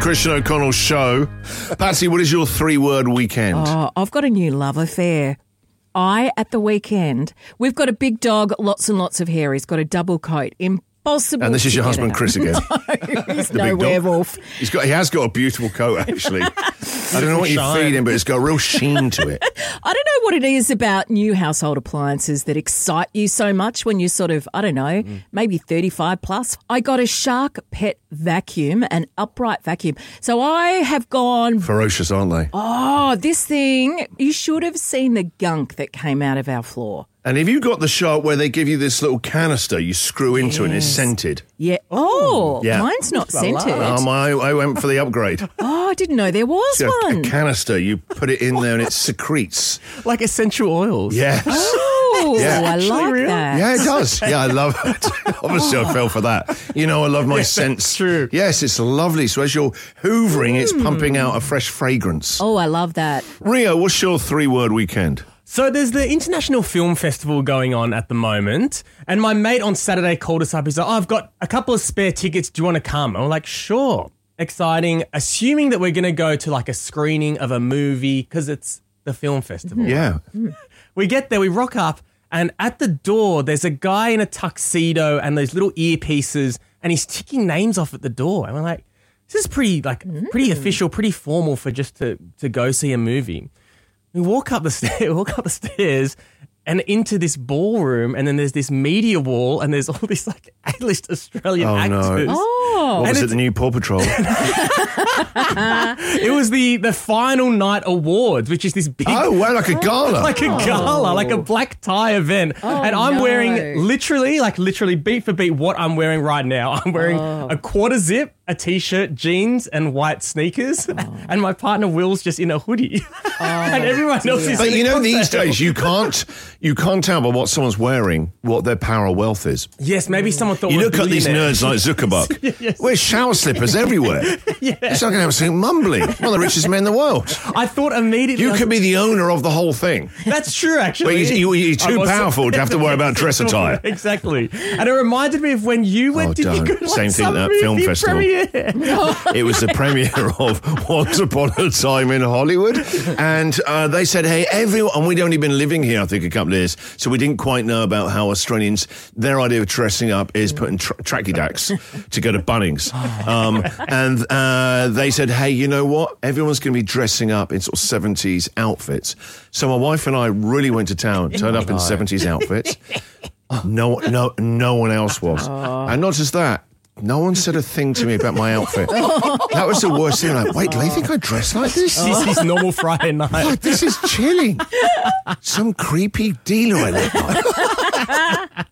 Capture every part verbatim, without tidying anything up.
Christian O'Connell Show. Patsy, what is your three-word weekend? Oh, I've got a new love affair. I, at the weekend, we've got a big dog, lots and lots of hair. He's got a double coat. Impossible. And this is your husband, out. Chris, again. No, he's The no big dog. werewolf. He's got. He has got a beautiful coat, actually. I don't know what you feed him, but it's got a real sheen to it. I don't know what it is about new household appliances that excite you so much when you're sort of, I don't know, mm. maybe thirty-five plus. I got a Shark Pet vacuum, an upright vacuum. So I have gone... Ferocious, aren't they? Oh, this thing, you should have seen the gunk that came out of our floor. And have you got the Shark where they give you this little canister you screw into yes. and it's scented? Yeah. Oh, yeah. Mine's not scented. Um, I, I went for the upgrade. Oh, I didn't know there was so one. A canister, you put it in there and it secretes. Like essential oils. Yes. Oh, yeah. I like real? that. Yeah, it does. Yeah, I love it. Obviously, I fell for that. You know, I love my yeah, scents. That's true. Yes, it's lovely. So as you're hoovering, mm. it's pumping out a fresh fragrance. Oh, I love that. Rio, what's your three-word weekend? So there's the International Film Festival going on at the moment, and my mate on Saturday called us up. He's like, oh, I've got a couple of spare tickets. Do you want to come? And we're like, sure. Exciting. Assuming that we're going to go to like a screening of a movie because it's the film festival. Yeah. We get there, we rock up, and at the door, there's a guy in a tuxedo and those little earpieces, and he's ticking names off at the door. And we're like, this is pretty like pretty official, pretty formal for just to, to go see a movie. We walk up the stairs, walk up the stairs and into this ballroom, and then there's this media wall, and there's all these like A-list Australian oh, actors. No. Oh, what and was it? The new Paw Patrol? It was the the final night awards, which is this big oh, wow, like a gala, like a gala, oh. like a black tie event, oh, and I'm no. wearing literally, like literally beat for beat what I'm wearing right now. I'm wearing oh. a quarter zip, a t-shirt, jeans, and white sneakers, oh. and my partner Will's just in a hoodie, oh, and everyone dear. else is. But in you a know, cocktail. these days you can't you can't tell by what someone's wearing what their power of wealth is. Yes, maybe someone thought you we're look at these billionaires. nerds like Zuckerberg. Yes. Wear shower slippers everywhere. Yeah. It's like an absolute mumbling. One of the richest men in the world. I thought immediately You I could was, be the owner of the whole thing. That's true, actually. But you, you, you're too was, powerful to have to worry about dress attire. Exactly. And it reminded me of when you went Oh, to don't. you go, Same like, thing at that movie film festival. premiere. It was the premiere of Once Upon a Time in Hollywood, and uh, they said, hey, everyone, and we'd only been living here, I think, a couple of years, so we didn't quite know about how Australians, their idea of dressing up is putting tra- tracky dacks to go to Bunnings. Um, and uh, they said, hey, you know what? Everyone's going to be dressing up in sort of seventies outfits. So my wife and I really went to town, turned up in seventies outfits. No, no, no one else was. And not just that, no one said a thing to me about my outfit. That was the worst thing. Like, wait, do they think I dress like this? This is normal Friday night. God, this is chilling. Some creepy dealer I look like.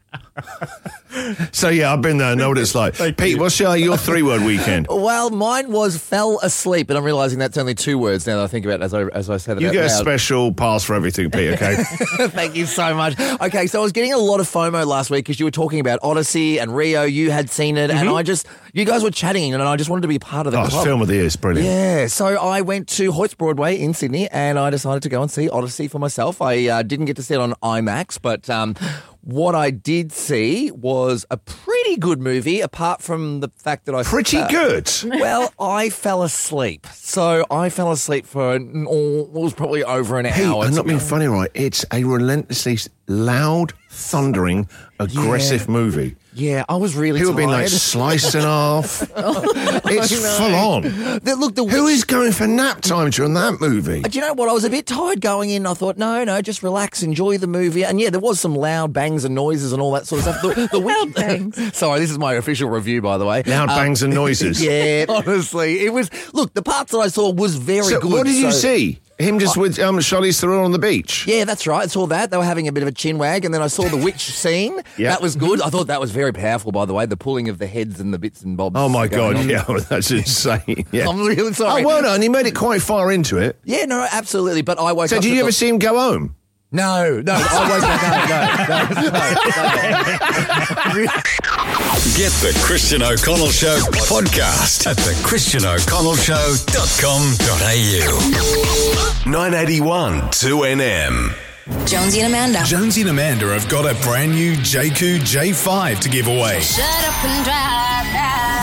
So, yeah, I've been there. I know what it's like. Thank Pete, you. what's your, your three-word weekend? Well, mine was fell asleep, and I'm realising that's only two words now that I think about it as I, as I said it You out get a loud. special pass for everything, Pete, okay? Thank you so much. Okay, so I was getting a lot of FOMO last week because you were talking about Odyssey and Rio. You had seen it, mm-hmm. and I just, you guys were chatting, and I just wanted to be part of the Oh, club. film of the year. It's brilliant. Yeah, so I went to Hoyts Broadway in Sydney, and I decided to go and see Odyssey for myself. I uh, didn't get to see it on IMAX, but um, what I did see was a pretty good movie, apart from the fact that I... Pretty uh, good. Well, I fell asleep. So I fell asleep for, oh, it was probably over an Pete, hour. I'm not being funny, right? It's a relentlessly loud, thundering, aggressive Yeah. movie. Yeah, I was really People tired. being like sliced in half. It's full on. The- look, the Who is going for nap time during that movie? Do you know what? I was a bit tired going in. I thought, no, no, just relax, enjoy the movie. And yeah, there was some loud bangs and noises and all that sort of stuff. The, the Loud bangs. Sorry, this is my official review, by the way. Loud Um, bangs and noises. Yeah, honestly, it was. Look, the parts that I saw was very So good. what did you so- see? Him just with um, Charlize Theron on the beach? Yeah, that's right. I saw that. They were having a bit of a chin wag, and then I saw the witch scene. Yeah. That was good. I thought that was very powerful, by the way, the pulling of the heads and the bits and bobs. Oh, my going God. on. Yeah, that's insane. Yeah. I'm really sorry. Oh, well done. He made it quite far into it. Yeah, no, absolutely. But I woke So up. did to you ever the- see him go home? No, no, I woke up. No, no, no, no, no. Get the Christian O'Connell Show podcast at the christian o'connell show dot com dot a u. nine eighty-one two N M. Jonesy and Amanda. Jonesy and Amanda have got a brand new J Q J five to give away. Shut up and drive. drive.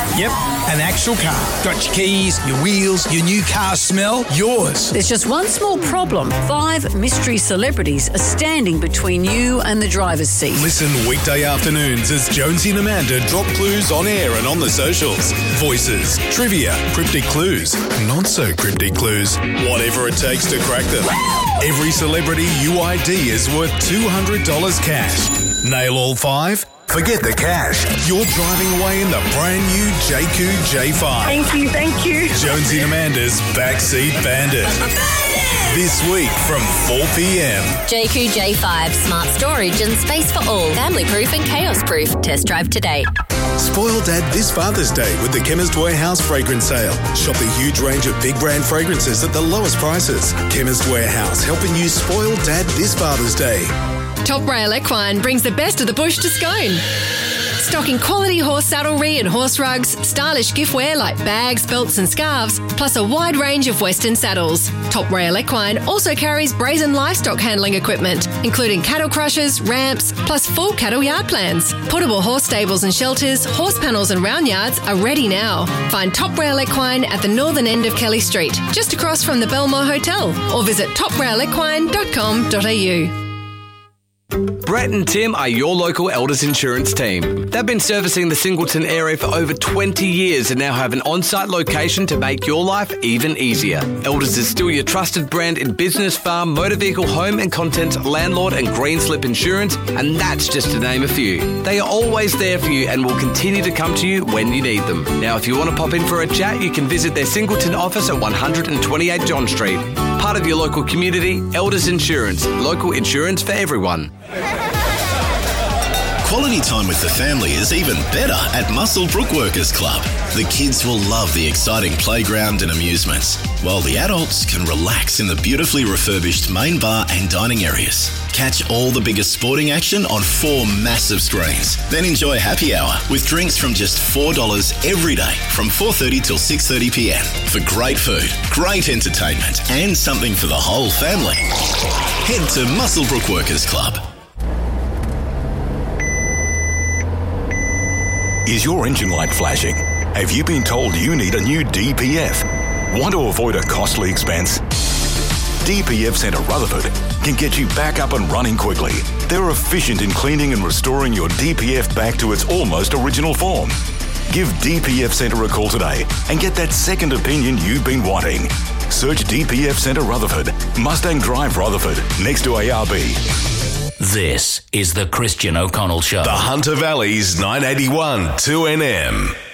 Yep, an actual car. Got your keys, your wheels, your new car smell, yours. There's just one small problem. Five mystery celebrities are standing between you and the driver's seat. Listen weekday afternoons as Jonesy and Amanda drop clues on air and on the socials. Voices, trivia, cryptic clues, not so cryptic clues, whatever it takes to crack them. Every celebrity U I D is worth two hundred dollars cash. Nail all five? Forget the cash. You're driving away in the brand new J Q J five. Thank you, thank you. Jonesy and Amanda's Backseat Bandit. This week from four p.m. J Q J five, smart storage and space for all. Family proof and chaos proof. Test drive today. Spoil Dad this Father's Day with the Chemist Warehouse fragrance sale. Shop the huge range of big brand fragrances at the lowest prices. Chemist Warehouse, helping you spoil Dad this Father's Day. Top Rail Equine brings the best of the bush to Scone. Stocking quality horse saddlery and horse rugs, stylish giftware like bags, belts and scarves, plus a wide range of Western saddles. Top Rail Equine also carries brazen livestock handling equipment, including cattle crushers, ramps, plus full cattle yard plans. Portable horse stables and shelters, horse panels and round yards are ready now. Find Top Rail Equine at the northern end of Kelly Street, just across from the Belmore Hotel, or visit top rail equine dot com dot a u. Brett and Tim are your local Elders Insurance team. They've been servicing the Singleton area for over twenty years and now have an on-site location to make your life even easier. Elders is still your trusted brand in business, farm, motor vehicle, home and contents, landlord and green slip insurance, and that's just to name a few. They are always there for you and will continue to come to you when you need them. Now, if you want to pop in for a chat, you can visit their Singleton office at one twenty-eight John Street. Part of your local community, Elders Insurance. Local insurance for everyone. Quality time with the family is even better at Muswellbrook Workers Club. The kids will love the exciting playground and amusements, while the adults can relax in the beautifully refurbished main bar and dining areas. Catch all the biggest sporting action on four massive screens. Then enjoy happy hour with drinks from just four dollars every day from four thirty till six thirty p.m. for great food, great entertainment and something for the whole family. Head to Muswellbrook Workers Club. Is your engine light flashing? Have you been told you need a new D P F? Want to avoid a costly expense? D P F Centre Rutherford can get you back up and running quickly. They're efficient in cleaning and restoring your D P F back to its almost original form. Give D P F Centre a call today and get that second opinion you've been wanting. Search D P F Centre Rutherford, Mustang Drive Rutherford, next to A R B. This is the Christian O'Connell Show. The Hunter Valley's nine eighty-one two N M.